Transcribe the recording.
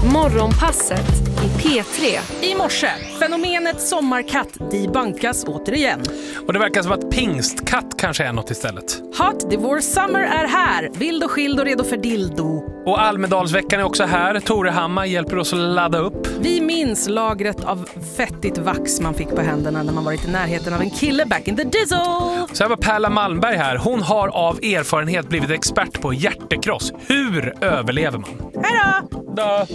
Morgonpasset i P3. I morse, fenomenet sommarkatt debunkas återigen. Och det verkar som att pingstkatt kanske är något istället. Hot Divorce Summer är här. Vild och skild och redo för dildo. Och Almedalsveckan är också här. Tore Hammar hjälper oss att ladda upp. Vi minns lagret av fettigt vax man fick på händerna när man varit i närheten av en kille back in the dizzle. Så här var Perla Malmberg här. Hon har av erfarenhet blivit expert på hjärtekross. Hur överlever man? Hej då! Då.